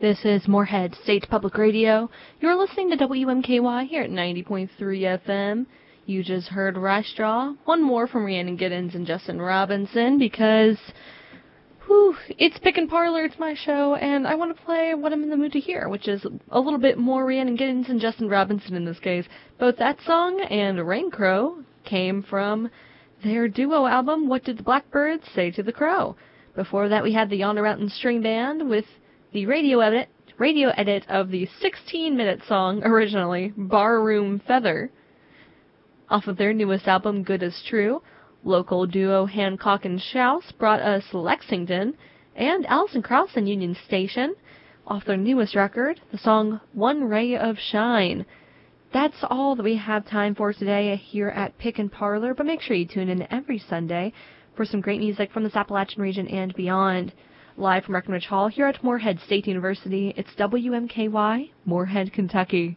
This is Moorhead State Public Radio. You're listening to WMKY here at 90.3 FM. You just heard Rice Straw, one more from Rhiannon Giddens and Justin Robinson, because it's Pick and Parlor, it's my show, and I want to play what I'm in the mood to hear, which is a little bit more Rhiannon Giddens and Justin Robinson in this case. Both that song and Rain Crow came from their duo album, What Did the Blackbirds Say to the Crow? Before that, we had the Yonder Mountain String Band with the radio edit of the 16-minute song, originally, Barroom Feather. Off of their newest album, Good As True, local duo Hancock and Shouse brought us Lexington, and Alison Krauss and Union Station. Off their newest record, the song One Ray of Shine. That's all that we have time for today here at Pick and Parlor, but make sure you tune in every Sunday for some great music from this Appalachian region and beyond. Live from Breckenridge Hall here at Moorhead State University, it's WMKY, Moorhead, Kentucky.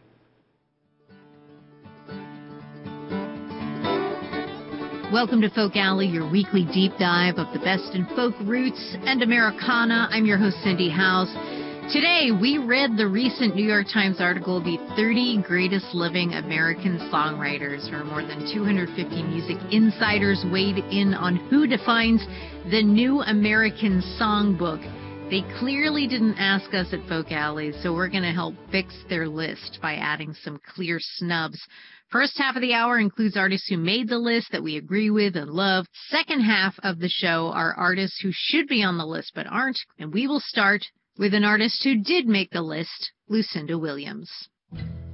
Welcome to Folk Alley, your weekly deep dive of the best in folk roots and Americana. I'm your host, Cindy House. Today, we read the recent New York Times article, The 30 Greatest Living American Songwriters, where more than 250 music insiders weighed in on who defines the new American songbook. They clearly didn't ask us at Folk Alley, so we're going to help fix their list by adding some clear snubs. First half of the hour includes artists who made the list that we agree with and love. Second half of the show are artists who should be on the list but aren't, and we will start with an artist who did make the list, Lucinda Williams.